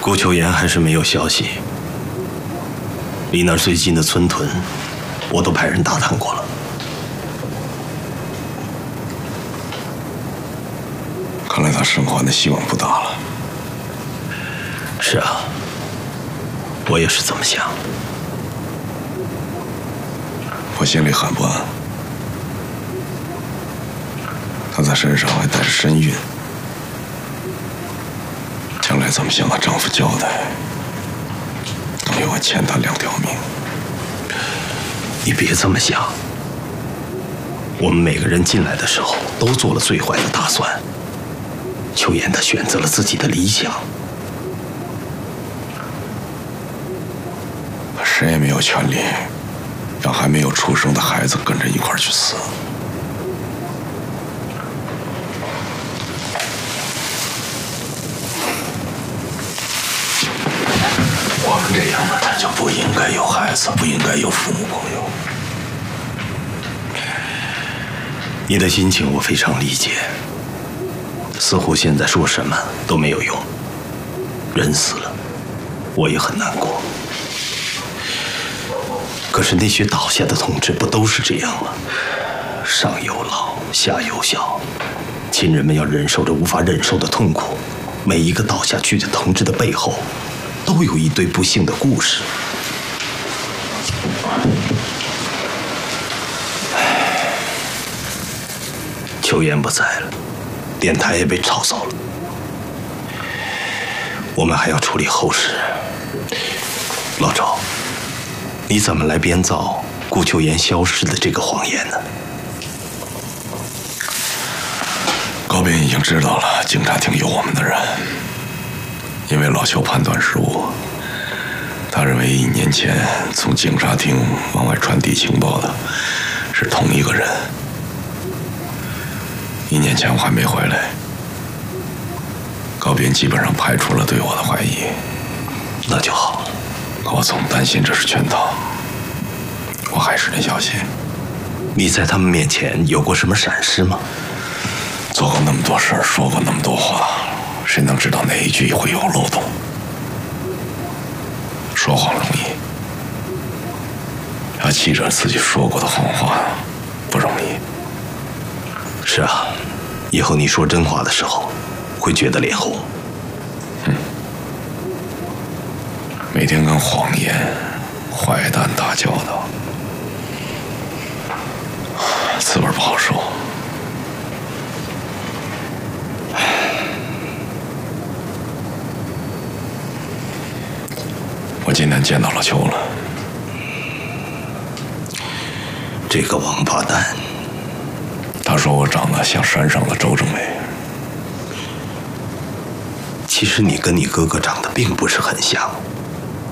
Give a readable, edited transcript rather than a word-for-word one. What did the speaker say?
顾秋言还是没有消息。离那儿最近的村屯，我都派人打探过了。 看来他生还的希望不大了。 是啊，我也是这么想。 我心里很不安。她在身上还带着身孕，将来怎么向她丈夫交代？等于我欠她2条命。 你别这么想，我们每个人进来的时候都做了最坏的打算。秋言她选择了自己的理想， 谁也没有权利让还没有出生的孩子跟着一块儿去死。我们这样的人就不应该有孩子，不应该有父母朋友。 你的心情我非常理解，似乎现在说什么都没有用。人死了，我也很难过。可是那些倒下的同志不都是这样吗？上有老，下有小，亲人们要忍受着无法忍受的痛苦。每一个倒下去的同志的背后，都有一堆不幸的故事。秋言不在了，电台也被抄走了，我们还要处理后事。老赵，你怎么来编造顾秋言消失的这个谎言呢？ 高斌已经知道了警察厅有我们的人，因为老邱判断失误，他认为1年前从警察厅往外传递情报的是同一个人。1年前我还没回来，高斌基本上排除了对我的怀疑。 那就好。 可我总担心这是圈套，我还是得小心。 你在他们面前有过什么闪失吗？ 做过那么多事儿，说过那么多话，谁能知道哪一句会有漏洞？说谎容易，要记着自己说过的谎话不容易。 是啊，以后你说真话的时候，会觉得脸红。 每天跟谎言、坏蛋打交道，滋味不好受。我今天见到了秋了， 这个王八蛋， 他说我长得像山上的周正伟。 其实你跟你哥哥长得并不是很像。